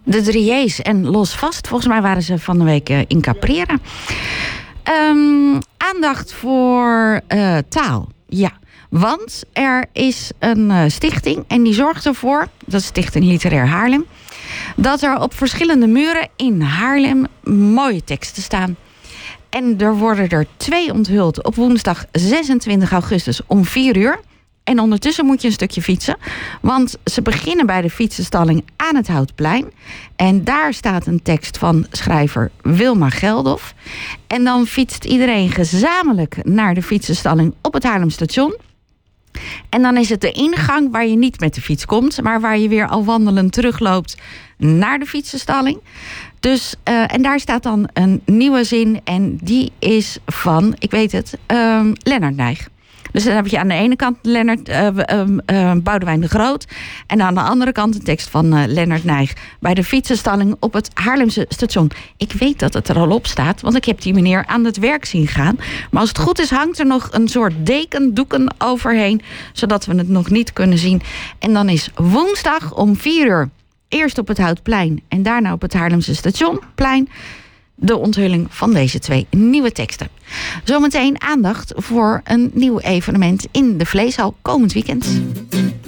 De 3J's en Los Vast. Volgens mij waren ze van de week in Caprera. Aandacht voor taal. Ja, want er is een stichting en die zorgt ervoor, dat is Stichting Literair Haarlem, dat er op verschillende muren in Haarlem mooie teksten staan. En er worden er 2 onthuld op woensdag 26 augustus om 4:00. En ondertussen moet je een stukje fietsen. Want ze beginnen bij de fietsenstalling aan het Houtplein. En daar staat een tekst van schrijver Wilma Geldof. En dan fietst iedereen gezamenlijk naar de fietsenstalling op het Haarlemstation. En dan is het de ingang waar je niet met de fiets komt, maar waar je weer al wandelend terugloopt naar de fietsenstalling. Dus, en daar staat dan een nieuwe zin en die is van, ik weet het, Lennart Nijg. Dus dan heb je aan de ene kant Boudewijn de Groot. En aan de andere kant een tekst van Lennart Nijg. Bij de fietsenstalling op het Haarlemse station. Ik weet dat het er al op staat, want ik heb die meneer aan het werk zien gaan. Maar als het goed is hangt er nog een soort doeken overheen. Zodat we het nog niet kunnen zien. En dan is woensdag om 4:00 eerst op het Houtplein en daarna op het Haarlemse stationplein de onthulling van deze 2 nieuwe teksten. Zometeen aandacht voor een nieuw evenement in de Vleeshal komend weekend.